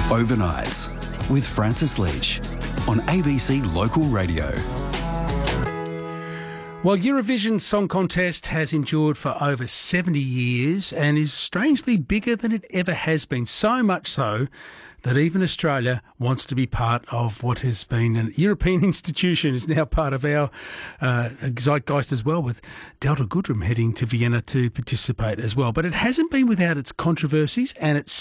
Overnights with Francis Leach on ABC Local Radio. Well, Eurovision Song Contest has endured for over 70 years and is strangely bigger than it ever has been. So much so that even Australia wants to be part of what has been an European institution, is now part of our zeitgeist as well, with Delta Goodrem heading to Vienna to participate as well. But it hasn't been without its controversies and its